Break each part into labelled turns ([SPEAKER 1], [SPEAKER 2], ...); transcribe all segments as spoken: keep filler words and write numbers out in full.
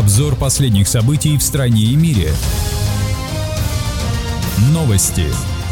[SPEAKER 1] Обзор последних событий в стране и мире. Новости.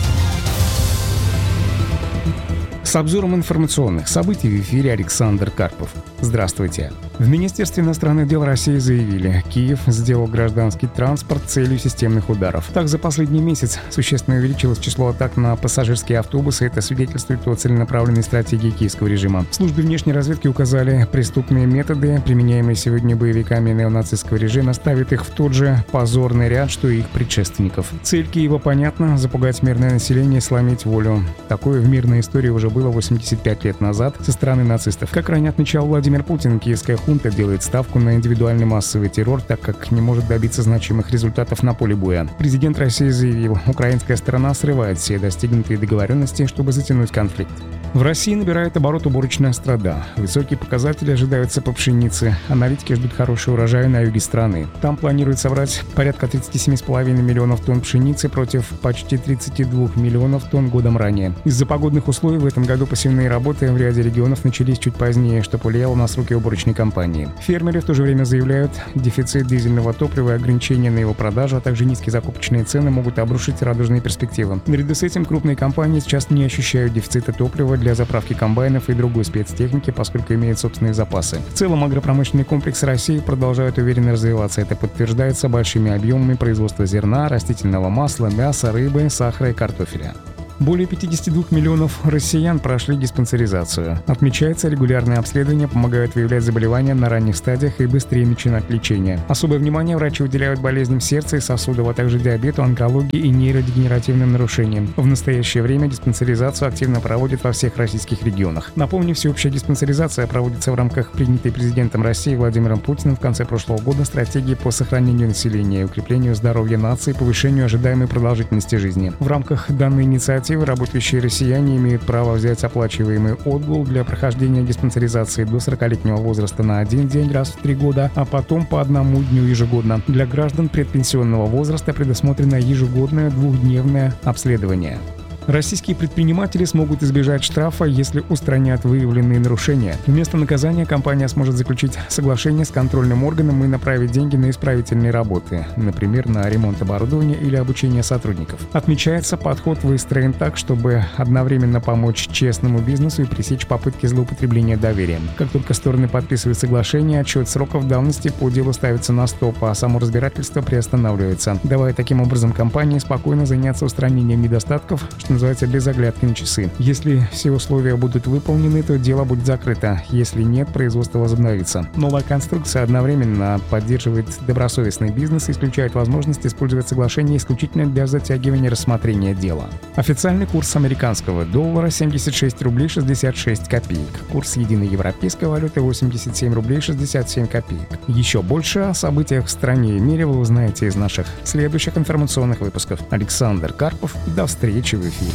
[SPEAKER 2] С обзором информационных событий в эфире Александр Карпов. Здравствуйте. В Министерстве иностранных дел России заявили, Киев сделал гражданский транспорт целью системных ударов. Так, за последний месяц существенно увеличилось число атак на пассажирские автобусы. Это свидетельствует о целенаправленной стратегии киевского режима. В службе внешней разведки указали, преступные методы, применяемые сегодня боевиками неонацистского режима, ставят их в тот же позорный ряд, что и их предшественников. Цель Киева понятна – запугать мирное население и сломить волю. Такое в мирной истории уже было восемьдесят пять лет назад со стороны нацистов. Как ранее отмечал Владимир Путин, киевская хунта делает ставку на индивидуальный массовый террор, так как не может добиться значимых результатов на поле боя. Президент России заявил, украинская сторона срывает все достигнутые договоренности, чтобы затянуть конфликт. В России набирает оборот уборочная страда. Высокие показатели ожидаются по пшенице. Аналитики ждут хороший урожай на юге страны. Там планируют собрать порядка тридцать семь целых пять десятых миллионов тонн пшеницы против почти тридцати двух миллионов тонн годом ранее. Из-за погодных условий в этом году посевные работы в ряде регионов начались чуть позднее, что повлияло на сроки уборочной кампании. Фермеры в то же время заявляют, дефицит дизельного топлива и ограничения на его продажу, а также низкие закупочные цены могут обрушить радужные перспективы. Наряду с этим крупные компании сейчас не ощущают дефицита топлива для заправки комбайнов и другой спецтехники, поскольку имеют собственные запасы. В целом, агропромышленный комплекс России продолжает уверенно развиваться. Это подтверждается большими объемами производства зерна, растительного масла, мяса, рыбы, сахара и картофеля. Более пятидесяти двух миллионов россиян прошли диспансеризацию. Отмечается, регулярные обследования помогают выявлять заболевания на ранних стадиях и быстрее начинать лечение. Особое внимание врачи уделяют болезням сердца и сосудов, а также диабету, онкологии и нейродегенеративным нарушениям. В настоящее время диспансеризацию активно проводят во всех российских регионах. Напомню, всеобщая диспансеризация проводится в рамках принятой президентом России Владимиром Путиным в конце прошлого года стратегии по сохранению населения, укреплению здоровья нации, повышению ожидаемой продолжительности жизни. В рамках данной инициативы работающие россияне имеют право взять оплачиваемый отгул для прохождения диспансеризации до сорокалетнего возраста на один день раз в три года, а потом по одному дню ежегодно. Для граждан предпенсионного возраста предусмотрено ежегодное двухдневное обследование. Российские предприниматели смогут избежать штрафа, если устранят выявленные нарушения. Вместо наказания компания сможет заключить соглашение с контрольным органом и направить деньги на исправительные работы, например, на ремонт оборудования или обучение сотрудников. Отмечается, подход выстроен так, чтобы одновременно помочь честному бизнесу и пресечь попытки злоупотребления доверием. Как только стороны подписывают соглашение, отчет сроков давности по делу ставится на стоп, а само разбирательство приостанавливается, давая таким образом компании спокойно заняться устранением недостатков, что называется, без оглядки на часы. Если все условия будут выполнены, то дело будет закрыто. Если нет, производство возобновится. Новая конструкция одновременно поддерживает добросовестный бизнес и исключает возможность использовать соглашение исключительно для затягивания рассмотрения дела. Официальный курс американского доллара семьдесят шесть рублей шестьдесят шесть копеек. Курс единой европейской валюты восемьдесят семь рублей шестьдесят семь копеек. Еще больше о событиях в стране и мире вы узнаете из наших следующих информационных выпусков. Александр Карпов. До встречи в эфире.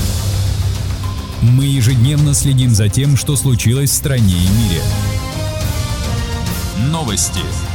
[SPEAKER 1] Мы ежедневно следим за тем, что случилось в стране и мире. Новости.